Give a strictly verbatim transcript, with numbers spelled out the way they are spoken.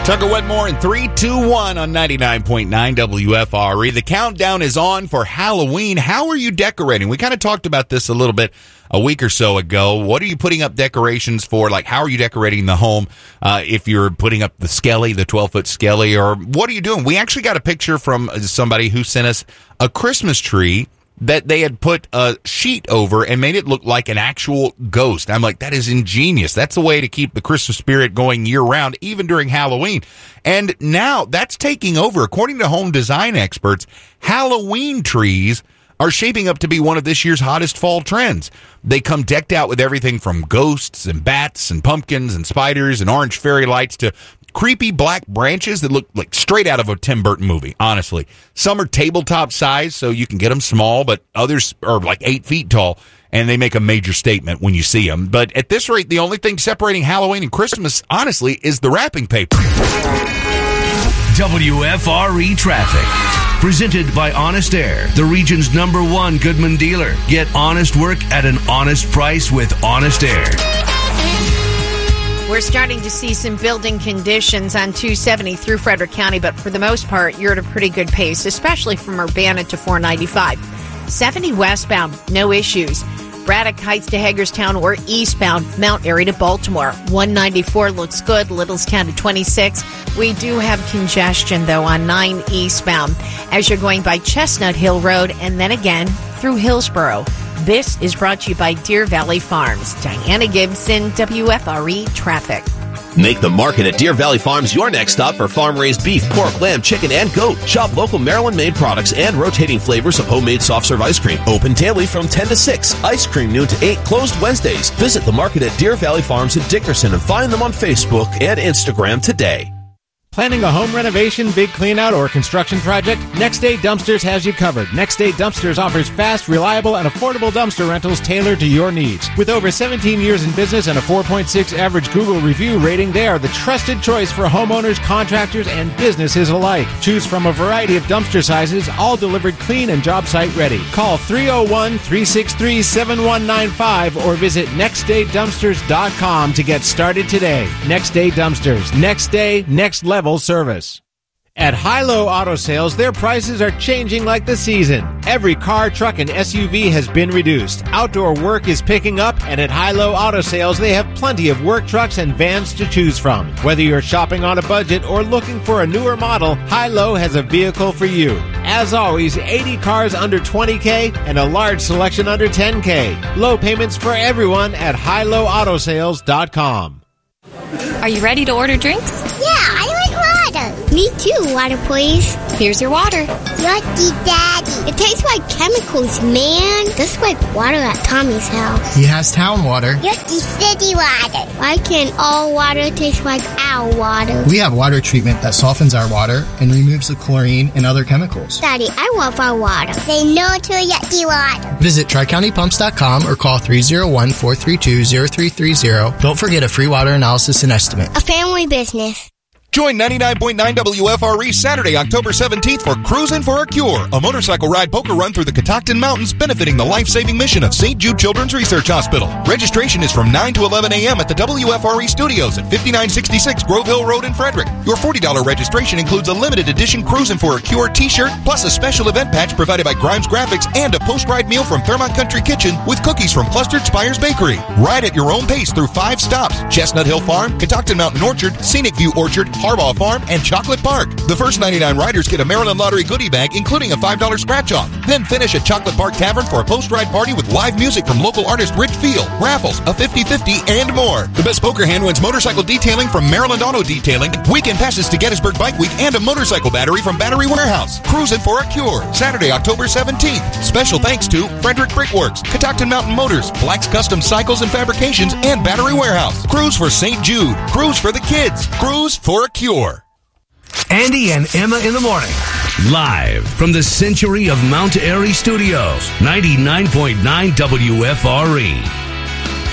Tucker Wetmore in three two one on ninety-nine point nine W F R E. The countdown is on for Halloween. How are you decorating? We kind of talked about this a little bit a week or so ago. What are you putting up decorations for? Like, how are you decorating the home? Uh, if you're putting up the Skelly, the twelve-foot Skelly, or what are you doing? We actually got a picture from somebody who sent us a Christmas tree that they had put a sheet over and made it look like an actual ghost. I'm like, that is ingenious. That's the way to keep the Christmas spirit going year-round, even during Halloween. And now that's taking over. According to home design experts, Halloween trees are shaping up to be one of this year's hottest fall trends. They come decked out with everything from ghosts and bats and pumpkins and spiders and orange fairy lights to creepy black branches that look like straight out of a Tim Burton movie, honestly. Some are tabletop size, so you can get them small, but others are like eight feet tall, and they make a major statement when you see them. But at this rate, the only thing separating Halloween and Christmas, honestly, is the wrapping paper. W F R E Traffic. Presented by Honest Air, the region's number one Goodman dealer. Get honest work at an honest price with Honest Air. We're starting to see some building conditions on two seventy through Frederick County, but for the most part, you're at a pretty good pace, especially from Urbana to four ninety-five. seventy westbound, no issues. Braddock Heights to Hagerstown or eastbound, Mount Airy to Baltimore. one ninety-four looks good, Littlestown to twenty-six. We do have congestion, though, on nine eastbound as you're going by Chestnut Hill Road and then again through Hillsborough. This is brought to you by Deer Valley Farms. Diana Gibson, W F R E Traffic. Make the market at Deer Valley Farms your next stop for farm-raised beef, pork, lamb, chicken, and goat. Shop local Maryland-made products and rotating flavors of homemade soft-serve ice cream. Open daily from ten to six. Ice cream noon to eight. Closed Wednesdays. Visit the market at Deer Valley Farms in Dickerson and find them on Facebook and Instagram today. Planning a home renovation, big cleanout, or construction project? Next Day Dumpsters has you covered. Next Day Dumpsters offers fast, reliable, and affordable dumpster rentals tailored to your needs. With over seventeen years in business and a four point six average Google review rating, they are the trusted choice for homeowners, contractors, and businesses alike. Choose from a variety of dumpster sizes, all delivered clean and job site ready. Call three oh one, three six three, seven one nine five or visit next day dumpsters dot com to get started today. Next Day Dumpsters. Next day, next level service. At High-Low Auto Sales, their prices are changing like the season. Every car, truck, and S U V has been reduced. Outdoor work is picking up, and at High-Low Auto Sales, they have plenty of work trucks and vans to choose from. Whether you're shopping on a budget or looking for a newer model, High-Low has a vehicle for you. As always, eighty cars under twenty K and a large selection under ten K. Low payments for everyone at high low auto sales dot com. Are you ready to order drinks? Yeah, I like water. Me too, water please. Here's your water. Yucky, Daddy. It tastes like chemicals, man. That's like water at Tommy's house. He has town water. Yucky city water. Why can't all water taste like our water? We have water treatment that softens our water and removes the chlorine and other chemicals. Daddy, I love our water. Say no to yucky water. Visit tri county pumps dot com or call three oh one, four three two, oh three three oh. Don't forget a free water analysis and estimate. A family business. Join ninety-nine point nine W F R E Saturday, October seventeenth for Cruisin' for a Cure, a motorcycle ride poker run through the Catoctin Mountains benefiting the life-saving mission of Saint Jude Children's Research Hospital. Registration is from nine to eleven a.m. at the W F R E studios at fifty-nine sixty-six Grove Hill Road in Frederick. Your forty dollars registration includes a limited edition Cruisin' for a Cure t-shirt, plus a special event patch provided by Grimes Graphics and a post-ride meal from Fairmont Country Kitchen with cookies from Clustered Spires Bakery. Ride at your own pace through five stops: Chestnut Hill Farm, Catoctin Mountain Orchard, Scenic View Orchard, Harbaugh Farm, and Chocolate Park. The first ninety-nine riders get a Maryland Lottery goodie bag, including a five dollars scratch-off. Then finish at Chocolate Park Tavern for a post-ride party with live music from local artist Rich Field, raffles, a fifty-fifty, and more. The best poker hand wins motorcycle detailing from Maryland Auto Detailing, weekend passes to Gettysburg Bike Week, and a motorcycle battery from Battery Warehouse. Cruisin' for a Cure, Saturday, October seventeenth. Special thanks to Frederick Brickworks, Catoctin Mountain Motors, Black's Custom Cycles and Fabrications, and Battery Warehouse. Cruise for Saint Jude. Cruise for the kids. Cruise for a Cure. Andy and Emma in the morning. Live from the Century of Mount Airy Studios. ninety-nine point nine W F R E.